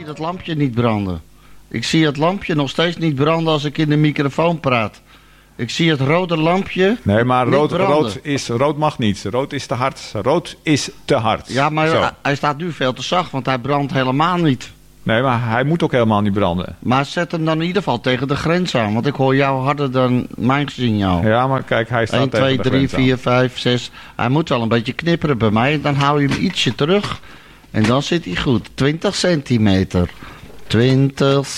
het lampje niet branden. Ik zie het lampje nog steeds niet branden als ik in de microfoon praat. Ik zie het rode lampje. Nee, maar rood rood mag niet. Rood is te hard. Rood is te hard. Ja, maar Zo. hij staat nu veel te zacht, want hij brandt helemaal niet. Nee, maar hij moet ook helemaal niet branden. Maar zet hem dan in ieder geval tegen de grens aan. Want ik hoor jou harder dan mijn signaal. Ja, maar kijk, hij staat 1, tegen 2, de 3, grens 4, 5, 6. Hij moet wel een beetje knipperen bij mij. Dan hou je hem ietsje terug. En dan zit hij goed. 20 centimeter. 20